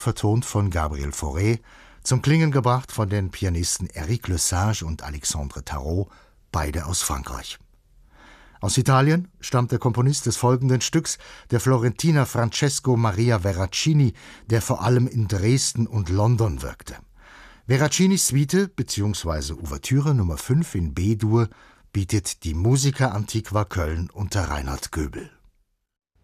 vertont von Gabriel Fauré, zum Klingen gebracht von den Pianisten Eric Lesage und Alexandre Tarot, beide aus Frankreich. Aus Italien stammt der Komponist des folgenden Stücks, der Florentiner Francesco Maria Veracini, der vor allem in Dresden und London wirkte. Veraccinis Suite bzw. Ouvertüre Nummer 5 in B-Dur bietet die Musica Antiqua Köln unter Reinhard Göbel.